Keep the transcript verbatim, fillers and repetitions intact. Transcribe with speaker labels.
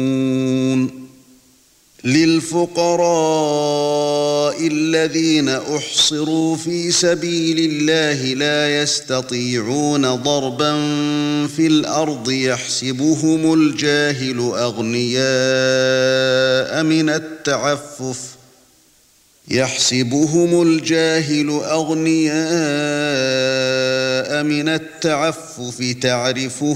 Speaker 1: للفقراء الذين أحصروا في سبيل الله لا يستطيعون ضربا في الأرض يحسبهم الجاهل أغنياء من التعفف يحسبهم الجاهل أغنياء من التعفف تعرفهم